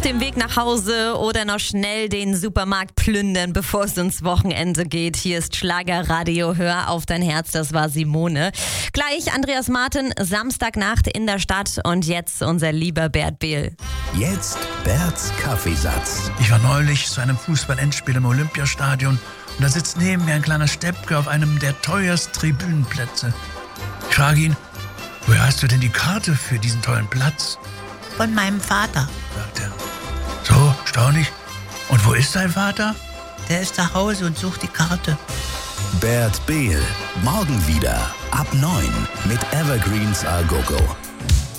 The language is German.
dem Weg nach Hause oder noch schnell den Supermarkt plündern, bevor es ins Wochenende geht. Hier ist Schlagerradio, hör auf dein Herz, das war Simone. Gleich Andreas Martin, Samstagnacht in der Stadt und jetzt unser lieber Bert Behl. Jetzt Berts Kaffeesatz. Ich war neulich zu einem Fußball-Endspiel im Olympiastadion und da sitzt neben mir ein kleiner Steppke auf einem der teuersten Tribünenplätze. Ich frage ihn, woher hast du denn die Karte für diesen tollen Platz? Von meinem Vater. Sagt er. So, staunlich. Und wo ist dein Vater? Der ist zu Hause und sucht die Karte. Bert Behl. Morgen wieder ab 9 mit Evergreens A Go Go.